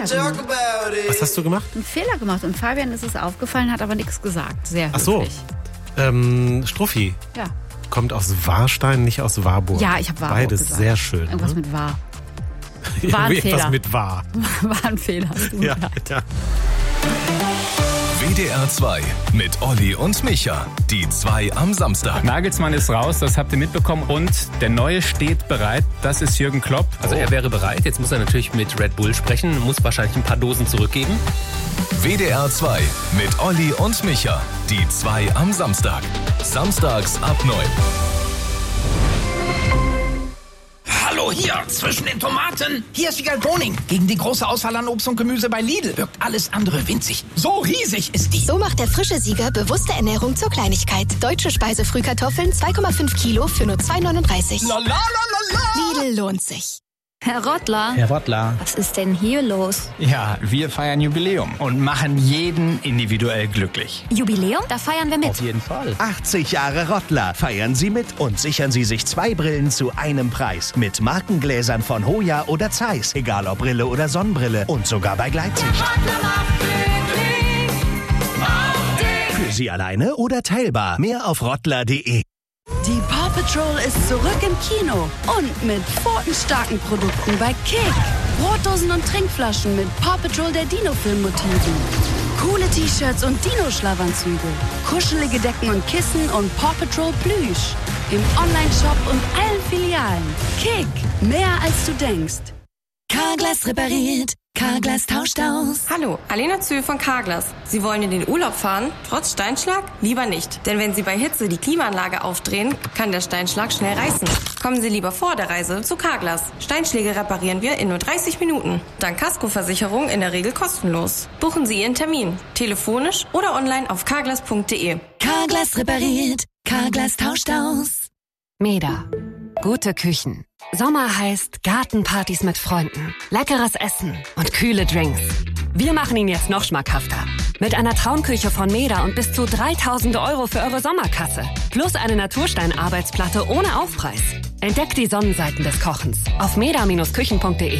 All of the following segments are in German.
Was hast du gemacht? Einen Fehler gemacht und Fabian ist es aufgefallen, hat aber nichts gesagt. Sehr höflich. Ach so, Struffi. Ja. Kommt aus Warstein, nicht aus Warburg. Ja, ich habe Warburg Beides gesagt. sehr schön. Irgendwas mit War. War ein Fehler. Irgendwas mit War. War ein Fehler. Ja. WDR 2 mit Olli und Micha. Die 2 am Samstag. Nagelsmann ist raus, das habt ihr mitbekommen. Und der Neue steht bereit. Das ist Jürgen Klopp. Also er wäre bereit. Jetzt muss er natürlich mit Red Bull sprechen. Muss wahrscheinlich ein paar Dosen zurückgeben. WDR 2 mit Olli und Micha. Die 2 am Samstag. Samstags ab 9. Hallo, hier, zwischen den Tomaten. Hier ist Vigal Boning. Gegen die große Auswahl an Obst und Gemüse bei Lidl wirkt alles andere winzig. So riesig ist die. So macht der frische Sieger bewusste Ernährung zur Kleinigkeit. Deutsche Speisefrühkartoffeln 2,5 Kilo für nur 2,39. La la la la la. Lidl lohnt sich. Herr Rottler. Herr Rottler. Was ist denn hier los? Ja, wir feiern Jubiläum und machen jeden individuell glücklich. Jubiläum? Da feiern wir mit. Auf jeden Fall. 80 Jahre Rottler. Feiern Sie mit und sichern Sie sich 2 Brillen zu einem Preis. Mit Markengläsern von Hoya oder Zeiss. Egal ob Brille oder Sonnenbrille. Und sogar bei Gleitsicht. Für Sie alleine oder teilbar. Mehr auf rottler.de. Die Paw Patrol ist zurück im Kino und mit pfotenstarken Produkten bei Kick. Brotdosen und Trinkflaschen mit Paw Patrol der Dino-Film-Motiven. Coole T-Shirts und Dino-Schlafanzüge. Kuschelige Decken und Kissen und Paw Patrol Plüsch. Im Online-Shop und allen Filialen. Kick, mehr als du denkst. Carglass repariert. Carglass tauscht aus. Hallo, Alena Zühl von Carglass. Sie wollen in den Urlaub fahren? Trotz Steinschlag? Lieber nicht. Denn wenn Sie bei Hitze die Klimaanlage aufdrehen, kann der Steinschlag schnell reißen. Kommen Sie lieber vor der Reise zu Carglass. Steinschläge reparieren wir in nur 30 Minuten. Dank Kaskoversicherung in der Regel kostenlos. Buchen Sie Ihren Termin. Telefonisch oder online auf carglass.de. Carglass repariert. Carglass tauscht aus. Meda. Gute Küchen. Sommer heißt Gartenpartys mit Freunden, leckeres Essen und kühle Drinks. Wir machen ihn jetzt noch schmackhafter. Mit einer Traumküche von Meda und bis zu 3.000 € für eure Sommerkasse. Plus eine Naturstein-Arbeitsplatte ohne Aufpreis. Entdeckt die Sonnenseiten des Kochens auf meda-küchen.de.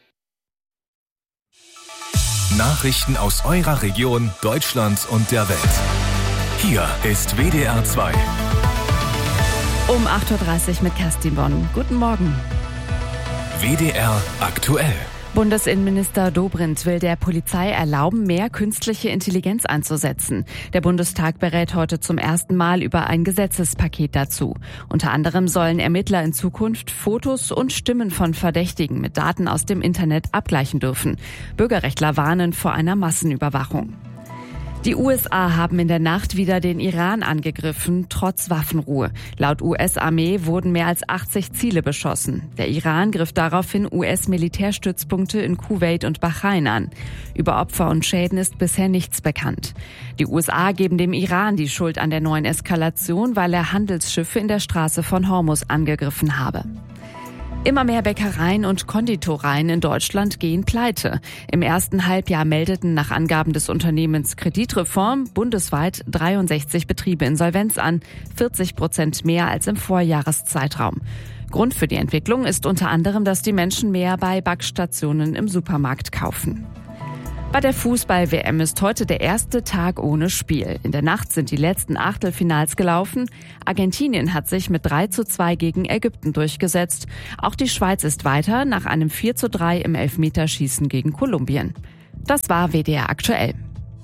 Nachrichten aus eurer Region, Deutschland und der Welt. Hier ist WDR 2. Um 8.30 Uhr mit Kerstin Bonn. Guten Morgen. WDR aktuell. Bundesinnenminister Dobrindt will der Polizei erlauben, mehr künstliche Intelligenz einzusetzen. Der Bundestag berät heute zum ersten Mal über ein Gesetzespaket dazu. Unter anderem sollen Ermittler in Zukunft Fotos und Stimmen von Verdächtigen mit Daten aus dem Internet abgleichen dürfen. Bürgerrechtler warnen vor einer Massenüberwachung. Die USA haben in der Nacht wieder den Iran angegriffen, trotz Waffenruhe. Laut US-Armee wurden mehr als 80 Ziele beschossen. Der Iran griff daraufhin US-Militärstützpunkte in Kuwait und Bahrain an. Über Opfer und Schäden ist bisher nichts bekannt. Die USA geben dem Iran die Schuld an der neuen Eskalation, weil er Handelsschiffe in der Straße von Hormuz angegriffen habe. Immer mehr Bäckereien und Konditoreien in Deutschland gehen pleite. Im ersten Halbjahr meldeten nach Angaben des Unternehmens Kreditreform bundesweit 63 Betriebe Insolvenz an, 40% mehr als im Vorjahreszeitraum. Grund für die Entwicklung ist unter anderem, dass die Menschen mehr bei Backstationen im Supermarkt kaufen. Bei der Fußball-WM ist heute der erste Tag ohne Spiel. In der Nacht sind die letzten Achtelfinals gelaufen. Argentinien hat sich mit 3:2 gegen Ägypten durchgesetzt. Auch die Schweiz ist weiter nach einem 4:3 im Elfmeterschießen gegen Kolumbien. Das war WDR aktuell.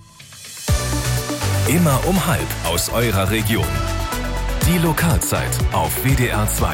Immer um 12:30 aus eurer Region. Die Lokalzeit auf WDR 2.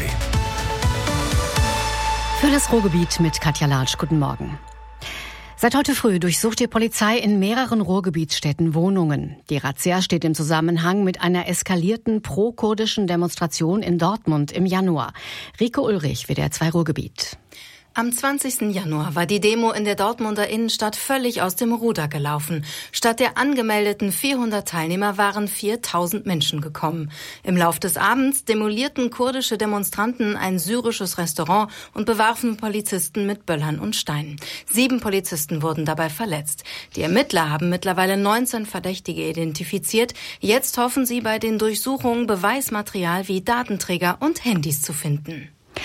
Für das Ruhrgebiet mit Katja Latsch. Guten Morgen. Seit heute früh durchsucht die Polizei in mehreren Ruhrgebietsstädten Wohnungen. Die Razzia steht im Zusammenhang mit einer eskalierten pro-kurdischen Demonstration in Dortmund im Januar. Rike Ulrich, WDR 2 Ruhrgebiet. Am 20. Januar war die Demo in der Dortmunder Innenstadt völlig aus dem Ruder gelaufen. Statt der angemeldeten 400 Teilnehmer waren 4.000 Menschen gekommen. Im Lauf des Abends demolierten kurdische Demonstranten ein syrisches Restaurant und bewarfen Polizisten mit Böllern und Steinen. 7 Polizisten wurden dabei verletzt. Die Ermittler haben mittlerweile 19 Verdächtige identifiziert. Jetzt hoffen sie, bei den Durchsuchungen Beweismaterial wie Datenträger und Handys zu finden.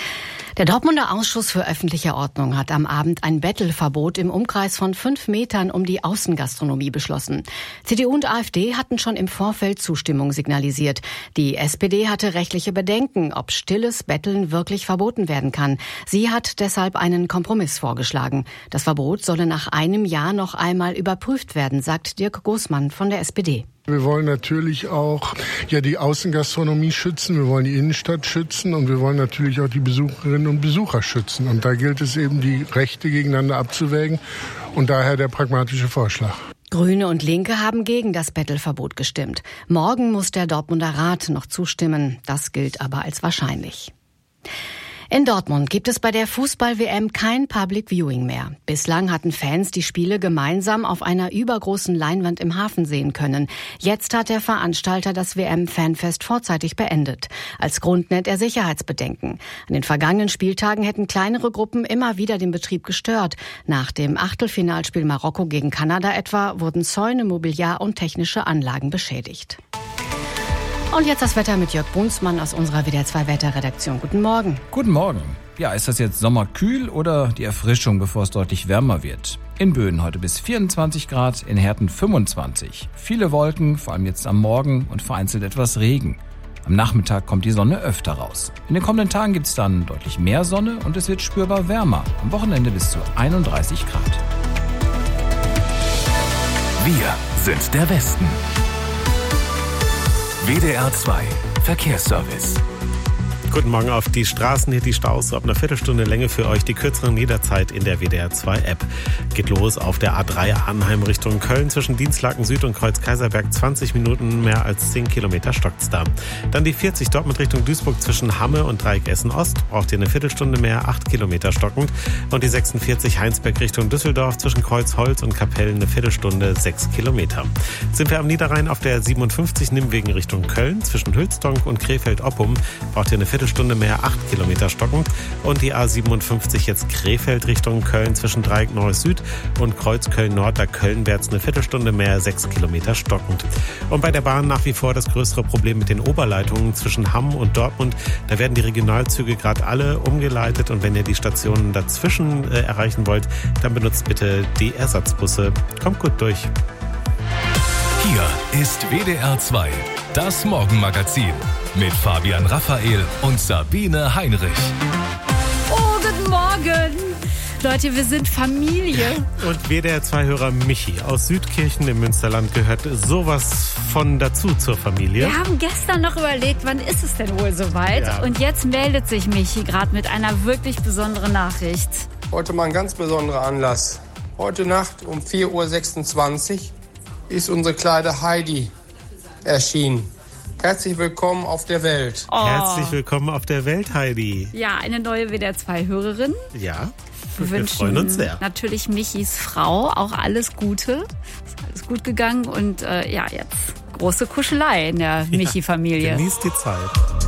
Der Dortmunder Ausschuss für öffentliche Ordnung hat am Abend ein Bettelverbot im Umkreis von 5 Metern um die Außengastronomie beschlossen. CDU und AfD hatten schon im Vorfeld Zustimmung signalisiert. Die SPD hatte rechtliche Bedenken, ob stilles Betteln wirklich verboten werden kann. Sie hat deshalb einen Kompromiss vorgeschlagen. Das Verbot solle nach einem Jahr noch einmal überprüft werden, sagt Dirk Goßmann von der SPD. Wir wollen natürlich auch die Außengastronomie schützen, wir wollen die Innenstadt schützen und wir wollen natürlich auch die Besucherinnen und Besucher schützen. Und da gilt es eben, die Rechte gegeneinander abzuwägen und daher der pragmatische Vorschlag. Grüne und Linke haben gegen das Bettelverbot gestimmt. Morgen muss der Dortmunder Rat noch zustimmen. Das gilt aber als wahrscheinlich. In Dortmund gibt es bei der Fußball-WM kein Public Viewing mehr. Bislang hatten Fans die Spiele gemeinsam auf einer übergroßen Leinwand im Hafen sehen können. Jetzt hat der Veranstalter das WM-Fanfest vorzeitig beendet. Als Grund nennt er Sicherheitsbedenken. An den vergangenen Spieltagen hätten kleinere Gruppen immer wieder den Betrieb gestört. Nach dem Achtelfinalspiel Marokko gegen Kanada etwa wurden Zäune, Mobiliar und technische Anlagen beschädigt. Und jetzt das Wetter mit Jörg Brunsmann aus unserer WDR 2 Wetterredaktion. Guten Morgen. Guten Morgen. Ja, ist das jetzt sommerkühl oder die Erfrischung, bevor es deutlich wärmer wird? In Böen heute bis 24 Grad, in Herten 25. Viele Wolken, vor allem jetzt am Morgen und vereinzelt etwas Regen. Am Nachmittag kommt die Sonne öfter raus. In den kommenden Tagen gibt es dann deutlich mehr Sonne und es wird spürbar wärmer. Am Wochenende bis zu 31 Grad. Wir sind der Westen. WDR 2 Verkehrsservice. Guten Morgen auf die Straßen, hier die Staus, so ab einer Viertelstunde Länge für euch, die kürzeren jederzeit in der WDR 2 App. Geht los auf der A3 Arnheim Richtung Köln zwischen Dienstlaken Süd und Kreuz Kaiserberg, 20 Minuten, mehr als 10 Kilometer stockt's da. Dann die 40 Dortmund Richtung Duisburg zwischen Hamme und Dreieck Essen Ost, braucht ihr eine Viertelstunde mehr, 8 Kilometer stockend. Und die 46 Heinsberg Richtung Düsseldorf zwischen Kreuzholz und Kapellen eine Viertelstunde, 6 Kilometer. Sind wir am Niederrhein auf der 57 Nimwegen Richtung Köln zwischen Hülsdonk und Krefeld-Oppum, braucht ihr eine Viertelstunde mehr, 8 Kilometer stockend. Und die A57 jetzt Krefeld Richtung Köln zwischen Dreieck Neues Süd und Kreuz Köln Nord, da Kölnwärts eine Viertelstunde mehr, 6 Kilometer stockend. Und bei der Bahn nach wie vor das größere Problem mit den Oberleitungen zwischen Hamm und Dortmund. Da werden die Regionalzüge gerade alle umgeleitet und wenn ihr die Stationen dazwischen erreichen wollt, dann benutzt bitte die Ersatzbusse. Kommt gut durch. Hier ist WDR 2, das Morgenmagazin mit Fabian Raphael und Sabine Heinrich. Oh, guten Morgen. Leute, wir sind Familie. Und WDR 2-Hörer Michi aus Südkirchen im Münsterland gehört sowas von dazu zur Familie. Wir haben gestern noch überlegt, wann ist es denn wohl soweit? Ja. Und jetzt meldet sich Michi gerade mit einer wirklich besonderen Nachricht. Heute mal ein ganz besonderer Anlass. Heute Nacht um 4.26 Uhr ist unsere kleine Heidi erschienen. Herzlich willkommen auf der Welt. Oh. Herzlich willkommen auf der Welt, Heidi. Ja, eine neue WDR 2-Hörerin. Ja, wir freuen uns sehr. Natürlich Michis Frau auch alles Gute. Ist alles gut gegangen und jetzt große Kuschelei in der Michi-Familie. Genießt die Zeit.